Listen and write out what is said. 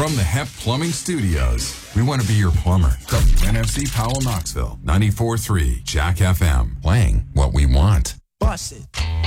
From the Hep Plumbing Studios, we want to be your plumber. NFC Powell Knoxville, 94.3 Jack FM, playing what we want. Bust it.